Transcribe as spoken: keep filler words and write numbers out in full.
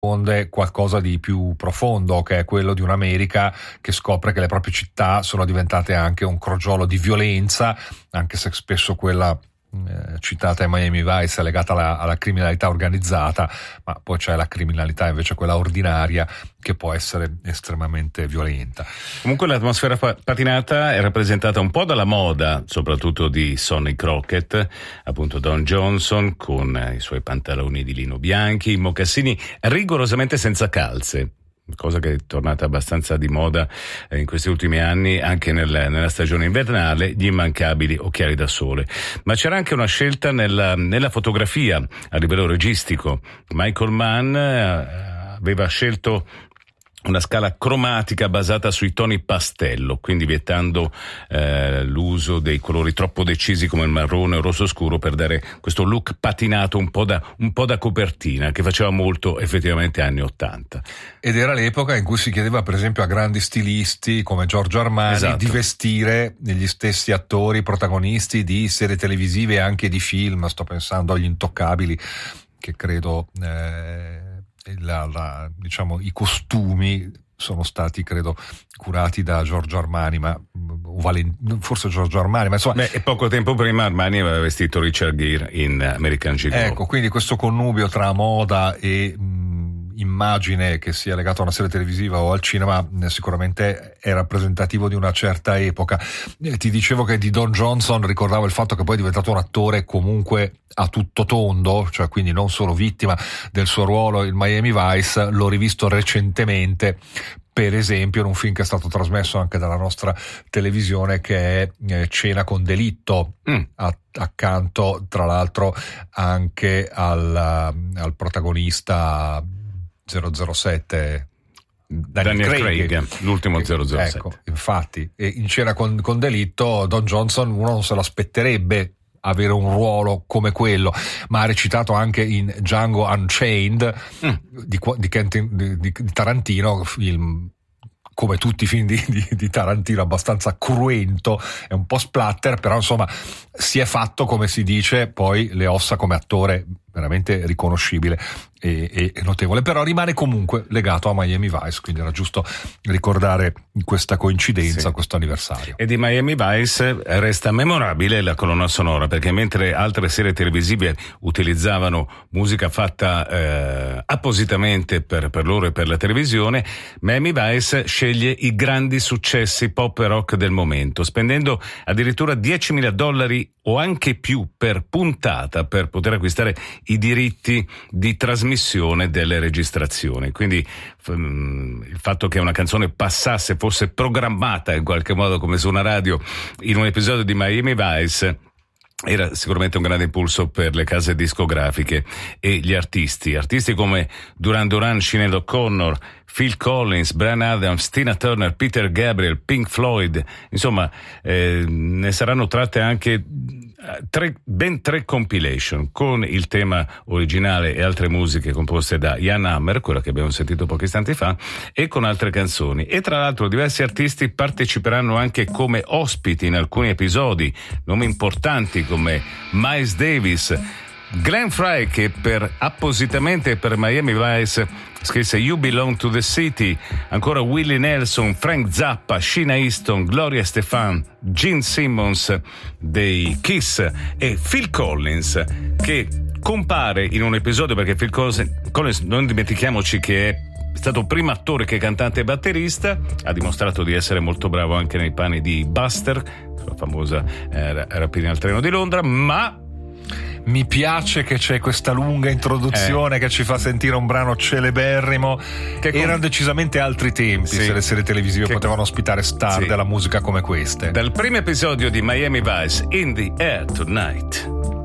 qualcosa di più profondo, che è quello di un'America che scopre che le proprie città sono diventate anche un crogiolo di violenza, anche se spesso quella eh, citata in Miami Vice è legata alla, alla criminalità organizzata, ma poi c'è la criminalità invece quella ordinaria che può essere estremamente violenta. Comunque l'atmosfera patinata è rappresentata un po' dalla moda, soprattutto di Sonny Crockett, appunto Don Johnson con i suoi pantaloni di lino bianchi, i mocassini rigorosamente senza calze, cosa che è tornata abbastanza di moda in questi ultimi anni, anche nel, nella stagione invernale, gli immancabili occhiali da sole. Ma c'era anche una scelta nella, nella fotografia a livello registico. Michael Mann aveva scelto una scala cromatica basata sui toni pastello, quindi vietando eh, l'uso dei colori troppo decisi come il marrone o il rosso scuro, per dare questo look patinato un po' da, un po' da copertina, che faceva molto effettivamente anni ottanta. Ed era l'epoca in cui si chiedeva per esempio a grandi stilisti come Giorgio Armani, esatto, di vestire gli stessi attori protagonisti di serie televisive e anche di film. Sto pensando agli Intoccabili, che credo eh, La, la, diciamo i costumi sono stati credo curati da Giorgio Armani, ma forse Giorgio Armani, ma insomma. Beh, e poco tempo prima Armani aveva vestito Richard Gere in American Gigolo. Ecco, quindi questo connubio tra moda e mh, immagine, che sia legato a una serie televisiva o al cinema, sicuramente è rappresentativo di una certa epoca. Eh, ti dicevo che di Don Johnson ricordavo il fatto che poi è diventato un attore comunque a tutto tondo, cioè quindi non solo vittima del suo ruolo in Miami Vice. L'ho rivisto recentemente, per esempio in un film che è stato trasmesso anche dalla nostra televisione, che è eh, Cena con delitto, mm. a, accanto tra l'altro anche al, al protagonista zero zero sette Daniel, Daniel Craig, Craig, l'ultimo zero zero sette. Ecco, infatti, e in Cena con, con delitto Don Johnson uno non se l'aspetterebbe avere un ruolo come quello, ma ha recitato anche in Django Unchained mm. di, di, Quentin, di, di Tarantino, film come tutti i film di, di, di Tarantino abbastanza cruento, è un po' splatter, però insomma si è fatto, come si dice, poi le ossa come attore veramente riconoscibile e, e, e notevole, però rimane comunque legato a Miami Vice, quindi era giusto ricordare questa coincidenza, sì, questo anniversario. E di Miami Vice resta memorabile la colonna sonora, perché mentre altre serie televisive utilizzavano musica fatta eh, appositamente per, per loro e per la televisione, Miami Vice sceglie i grandi successi pop e rock del momento, spendendo addirittura diecimila dollari o anche più per puntata per poter acquistare i diritti di trasmissione delle registrazioni. Quindi um, il fatto che una canzone passasse, fosse programmata in qualche modo come su una radio in un episodio di Miami Vice, era sicuramente un grande impulso per le case discografiche e gli artisti. Artisti come Duran Duran, Sinéad O'Connor, Phil Collins, Bryan Adams, Tina Turner, Peter Gabriel, Pink Floyd, insomma eh, ne saranno tratte anche tre, ben tre compilation con il tema originale e altre musiche composte da Jan Hammer, quella che abbiamo sentito pochi istanti fa, e con altre canzoni. E tra l'altro diversi artisti parteciperanno anche come ospiti in alcuni episodi, nomi importanti come Miles Davis, Glenn Frey, che per appositamente per Miami Vice scrisse You Belong to the City, ancora Willie Nelson, Frank Zappa, Sheena Easton, Gloria Estefan, Gene Simmons dei Kiss e Phil Collins, che compare in un episodio, perché Phil Collins, non dimentichiamoci che è stato prima attore che cantante e batterista, ha dimostrato di essere molto bravo anche nei panni di Buster, la famosa eh, rapina al treno di Londra, ma mi piace che c'è questa lunga introduzione eh. che ci fa sentire un brano celeberrimo. Che con... erano decisamente altri tempi, sì, se le serie televisive che... potevano ospitare star, sì, della musica come queste. Dal primo episodio di Miami Vice, In the Air Tonight.